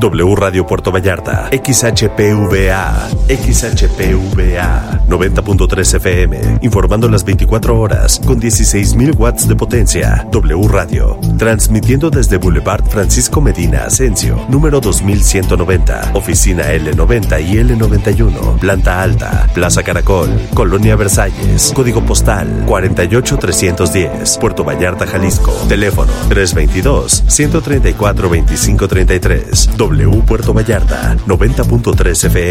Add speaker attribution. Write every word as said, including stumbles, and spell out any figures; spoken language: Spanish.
Speaker 1: W Radio Puerto Vallarta, X H P V A, X H P V A, noventa punto tres F M, informando las veinticuatro horas con dieciséis mil watts de potencia. W Radio, transmitiendo desde Boulevard Francisco Medina Asensio, número dos mil ciento noventa, oficina L noventa y L noventa y uno, planta alta, Plaza Caracol, Colonia Versalles, código postal cuarenta y ocho trescientos diez, Puerto Vallarta, Jalisco. Teléfono tres veintidós, ciento treinta y cuatro, veinticinco treinta y tres. W Puerto Vallarta, noventa punto tres F